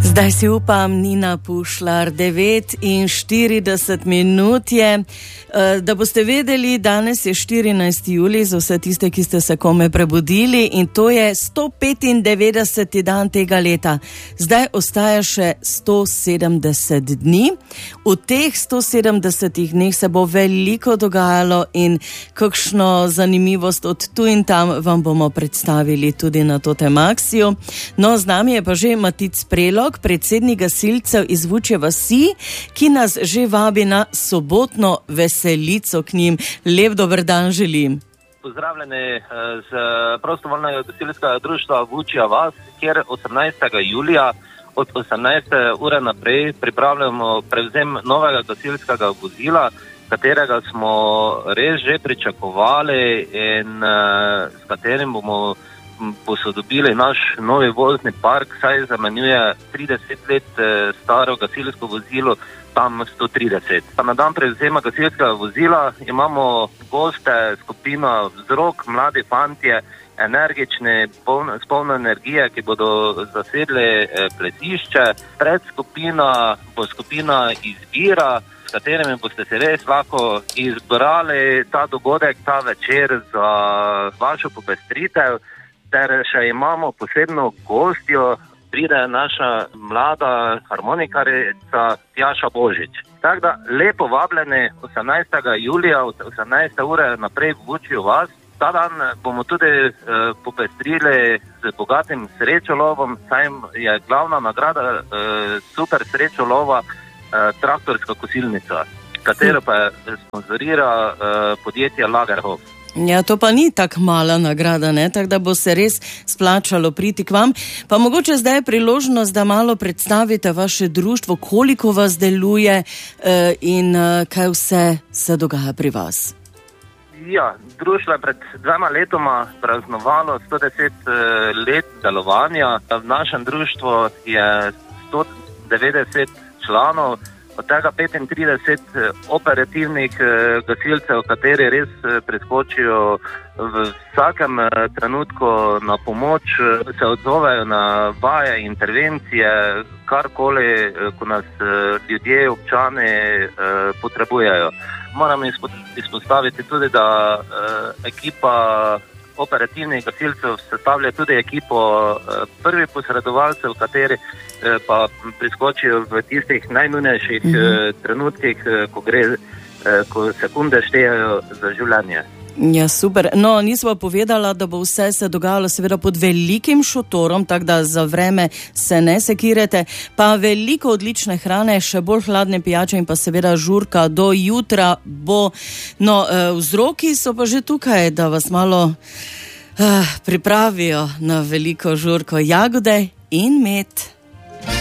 Zdaj si upam, Nina Pušlar, 9:40 je. Da boste vedeli, danes je 14. julij za vse tiste, ki ste se kome prebudili in to je 195. dan tega leta. Zdaj ostaja še 170 dni. V teh 170 dneh se bo veliko dogajalo in kakšno zanimivost od tu in tam vam bomo predstavili tudi na to temaksiju. No, z nami je pa že Matic Prelog, predsednik gasilcev iz Vučje vasi, ki nas že vabi na sobotno veselico k njim. Lep dober dan želim. Pozdravljeni z prostovoljnega gasilskega društva Vučja vas, kjer 18. julija od 18. ure naprej pripravljamo prevzem novega gasilskega vozila, katerega smo res že pričakovali in s katerim bomo posodobili naš novi vozni park, saj zamenjuje 30 let staro gasilsko vozilo, tam 130. Pa na dan prevzema gasilskega vozila imamo goste, skupino Vzrok, mladi fantje, energični, s polno energije, ki bodo zasedli plesišče. Predskupina bo skupina Izbira, s katerimi boste se res lahko izbrali ta dogodek, ta večer za vašo popestritev. Ter še imamo posebno gostjo, pride naša mlada harmonikarica Tjaša Božič. Tako da lepo vabljeni 18. julija od 18. ure naprej v Vučju vas. Ta dan bomo tudi popestrili z bogatim srečolovom, saj je glavna nagrada super srečolova traktorska kosilnica, katero pa sponzorira podjetje Lagerhof. Ja, to pa ni tako mala nagrada, ne? Tako da bo se res splačalo priti k vam. Pa mogoče zdaj je priložnost, da malo predstavite vaše društvo, koliko vas deluje in kaj vse se dogaja pri vas. Ja, društvo je pred 2 letoma praznovalo 110 let delovanja. V našem društvu je 190 članov, od tega 35 operativnih gasilcev, kateri res preskočijo v vsakem trenutku na pomoč, se odzovejo na vaje, intervencije, karkoli, ko nas ljudje, občani potrebujejo. Moram izpostaviti tudi, da ekipa operativnih gasilcev sestavlja tudi ekipo prvih posredovalcev, kateri pa priskočijo v tistih najnujnejših trenutkih, ko sekunde štejejo za življenje. Ja, super. No, nismo povedala, da bo vse se dogajalo seveda pod velikim šotorom, tako da za vreme se ne sekirate, pa veliko odlične hrane, še bolj hladne pijače in pa seveda žurka do jutra bo. No, vzroki so pa že tukaj, da vas malo pripravijo na veliko žurko, jagode in med.